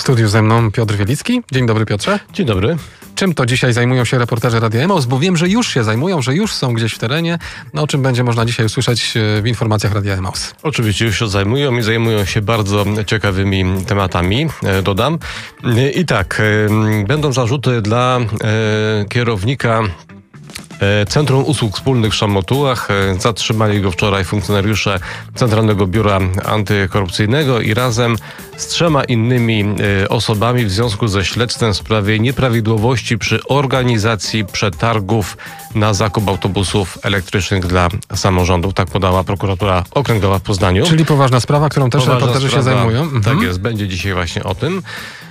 studiu ze mną Piotr Wielicki. Dzień dobry, Piotrze. Dzień dobry. Czym to dzisiaj zajmują się reporterzy Radia Emaus? Bo wiem, że już się zajmują, że już są gdzieś w terenie. No, o czym będzie można dzisiaj usłyszeć w informacjach Radia Emaus? Oczywiście już się zajmują i zajmują się bardzo ciekawymi tematami, dodam. I tak, będą zarzuty dla kierownika Centrum Usług Wspólnych w Szamotułach. Zatrzymali go wczoraj funkcjonariusze Centralnego Biura Antykorupcyjnego i razem z 3 innymi osobami w związku ze śledztwem w sprawie nieprawidłowości przy organizacji przetargów na zakup autobusów elektrycznych dla samorządów. Tak podała prokuratura okręgowa w Poznaniu. Czyli poważna sprawa, którą też reporterzy się zajmują. Tak jest, będzie dzisiaj właśnie o tym.